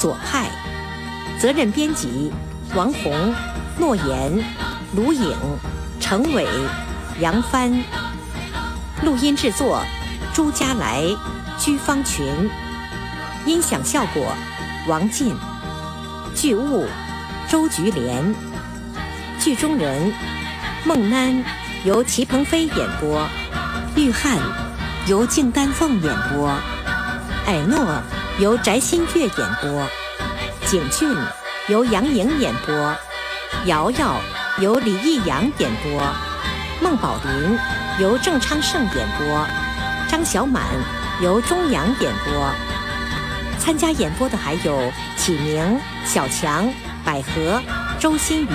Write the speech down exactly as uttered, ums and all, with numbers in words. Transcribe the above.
左派。责任编辑王红、诺言、卢颖、程伟、杨帆。录音制作朱家来、居方群。音响效果王进。剧务周菊莲。剧中人孟囡由齐鹏飞演播，玉翰由敬丹凤演播，艾诺由翟新月演播，景俊由杨颖演播，瑶瑶由李义阳演播，孟宝林由郑昌盛演播，张小满由钟阳演播。参加演播的还有启明、小强、百合、周新宇。